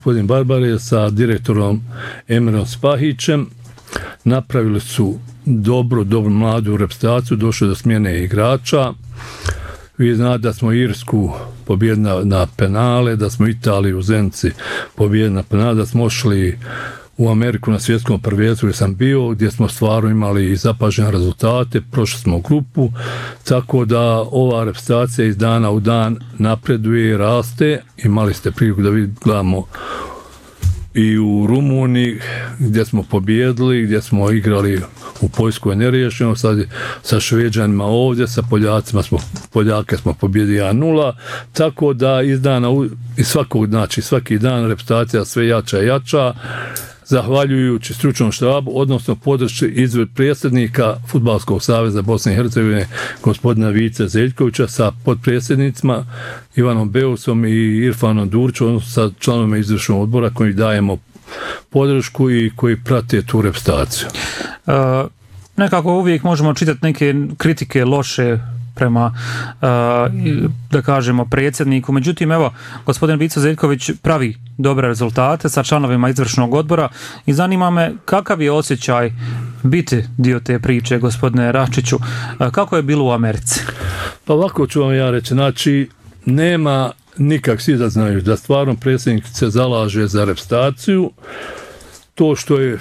gospodin Barbare sa direktorom Emirom Spahićem napravili su dobru mladu reprezentaciju, došli do smjene igrača. Vi znate da smo Irsku pobjedili na penale, da smo Italiju u Zenici pobjedili na penale, da smo ošli u Ameriku na svjetskom prvenstvu gdje sam bio, gdje smo stvarno imali i zapažene rezultate, prošli smo grupu, tako da ova reprezentacija iz dana u dan napreduje i raste. Imali ste priliku da gledamo i u Rumuniji gdje smo pobjedili, gdje smo igrali u Poljskoj neriješeno, sad sa Šveđanima ovdje, sa Poljake smo pobjedili 1-0, tako da iz dana i svaki dan reprezentacija sve jača i jača, zahvaljujući stručnom štabu, odnosno podršci izved predsjednika Fudbalskog saveza Bosne i Hercegovine, gospodina Vice Zeljkovića, sa potpredsjednicima Ivanom Beusom i Irfanom Durićom, odnosno sa članovima izvršnog odbora koji dajemo podršku i koji prate tu reprezentaciju. Nekako uvijek možemo čitati neke kritike loše prema, da kažemo, predsjedniku. Međutim, evo, gospodin Vice Zeljković pravi dobre rezultate sa članovima izvršnog odbora i zanima me kakav je osjećaj biti dio te priče, gospodine Raščiću. Kako je bilo u Americi? Pa ovako ću vam ja reći, znači, nema nikak, svi da znaju da stvarno predsjednik se zalaže za reprezentaciju. To što je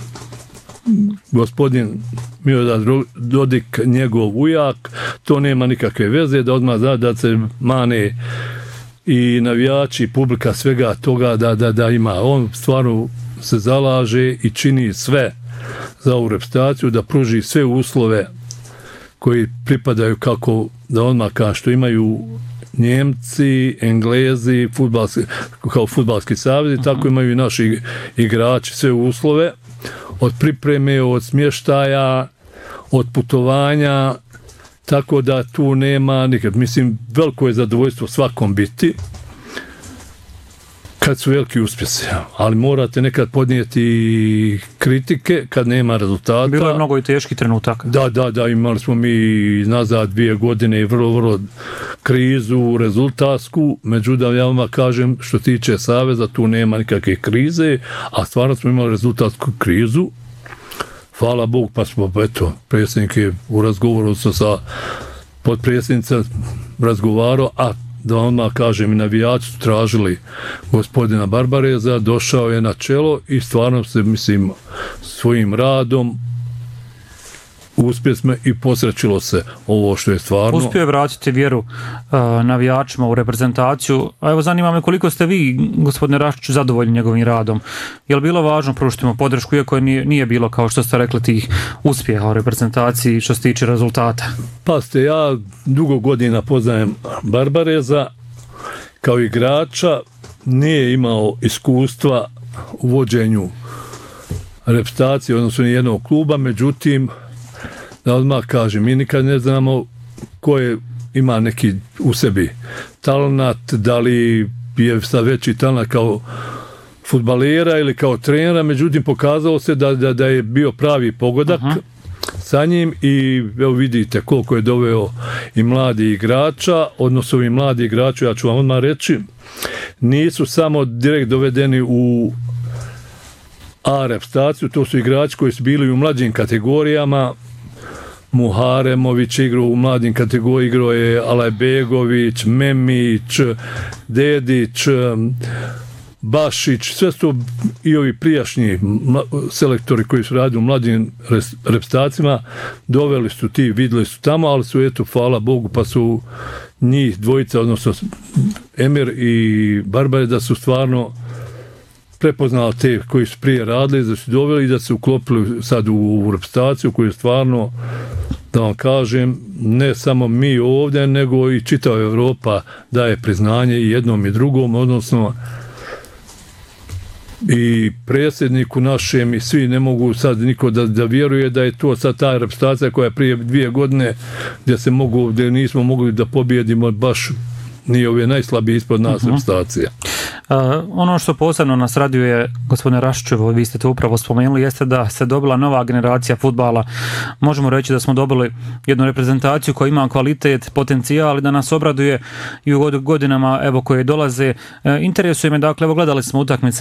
gospodin Milorad Dodik njegov ujak, to nema nikakve veze, da odmah zna da se mane i navijači, publika svega toga da ima. On stvarno se zalaže i čini sve za ovu reprezentaciju, da pruži sve uslove koji pripadaju, kako da odmah kaže, što imaju Njemci, Englezi, kao fudbalski savez, tako imaju i naši igrači sve uslove, od pripreme, od smještaja, od putovanja, tako da tu nema nikad. Mislim, veliko je zadovoljstvo svakom biti kad su veliki uspjesi, ali morate nekad podnijeti kritike kad nema rezultata. Bilo je mnogo i teški trenutak. Da, imali smo mi nazad 2 godine i vrlo krizu rezultatsku, međutim ja vam kažem, što tiče saveza, tu nema nikakve krize, a stvarno smo imali rezultatsku krizu. Hvala Bog, pa smo, eto, predsjednik je u razgovoru sa potpredsjednicom razgovarao, a da odmah kažem, i navijači su tražili gospodina Barbareza, došao je na čelo i stvarno se, mislim, svojim radom uspjesme i posrećilo se ovo što je stvarno. Uspio je vratiti vjeru navijačima u reprezentaciju. A evo, zanima me koliko ste vi, gospodine Raščiću, zadovoljni njegovim radom. Je li bilo važno pružiti mu podršku, iako nije bilo, kao što ste rekli, tih uspjeha u reprezentaciji što se tiče rezultata? Pa ja dugo godina poznajem Barbareza kao igrača, nije imao iskustva u vođenju reprezentacije, odnosno nijednog kluba, međutim, da odmah kažem, mi nikad ne znamo ko ima neki u sebi talent, da li je sad veći talent kao fudbalera ili kao trenera, međutim pokazalo se da je bio pravi pogodak sa njim i evo vidite koliko je doveo i mladi igrača, odnosno i mladi igrači, ja ću vam odmah reći, nisu samo direkt dovedeni u A reprezentaciju, to su igrači koji su bili u mlađim kategorijama. Muharemović igrao u mladim kategorijama, igrao je Alajbegović, Memić, Dedić, Bašić, sve su i ovi prijašnji selektori koji su radili u mladim reprezentacijama, doveli su vidjeli su tamo, ali su, eto, hvala Bogu, pa su njih dvojica, odnosno Emir i Barbare, da su stvarno prepoznali te koji su prije radili, da su doveli i da su uklopili sad u reprezentaciju koju je stvarno, da vam kažem, ne samo mi ovdje, nego i čitava Europa daje priznanje i jednom i drugom, odnosno i predsjedniku našem i svi ne mogu sad niko da vjeruje da je to sad ta reprezentacija koja je prije 2 godine gdje nismo mogli da pobjedimo baš ni ove najslabije ispod nas reprezentacija. Ono što posebno nas raduje, gospodine Raščiću, vi ste to upravo spomenuli, jeste da se dobila nova generacija fudbala. Možemo reći da smo dobili jednu reprezentaciju koja ima kvalitet, potencijal i da nas obraduje i u godinama evo koje dolaze. Interesuje me, dakle, evo gledali smo utakmice